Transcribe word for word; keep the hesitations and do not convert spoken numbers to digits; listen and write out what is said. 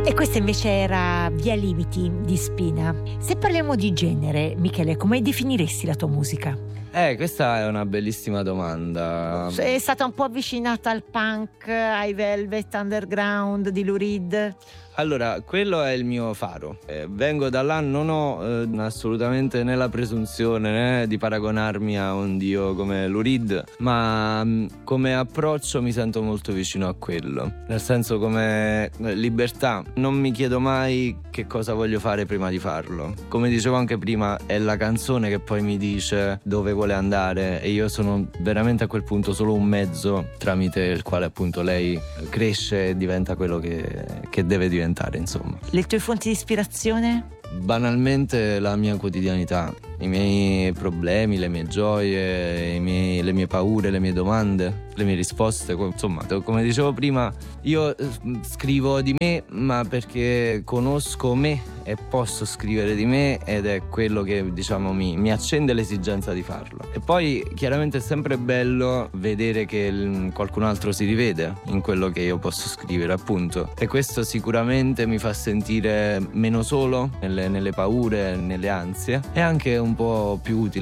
E questa invece era Via Limiti di Spina. Se parliamo di genere, Michele, come definiresti la tua musica? Eh, questa è una bellissima domanda. È stata un po' avvicinata al punk, ai Velvet Underground di Lou Reed? Allora, quello è il mio faro. Eh, vengo da là, non ho eh, assolutamente né la presunzione né di paragonarmi a un dio come Lou Reed, ma mh, come approccio mi sento molto vicino a quello. Nel senso, come libertà, non mi chiedo mai che cosa voglio fare prima di farlo. Come dicevo anche prima, è la canzone che poi mi dice dove vuole andare, e io sono veramente a quel punto solo un mezzo tramite il quale appunto lei cresce e diventa quello che, che deve diventare. Insomma. Le tue fonti di ispirazione? Banalmente la mia quotidianità, i miei problemi, le mie gioie, i miei, le mie paure, le mie domande, le mie risposte. Insomma, come dicevo prima, io scrivo di me, ma perché conosco me e posso scrivere di me, ed è quello che, diciamo, mi, mi accende l'esigenza di farlo. E poi chiaramente è sempre bello vedere che il, qualcun altro si rivede in quello che io posso scrivere, appunto, e questo sicuramente mi fa sentire meno solo nelle, nelle paure, nelle ansie, e anche un po' più utile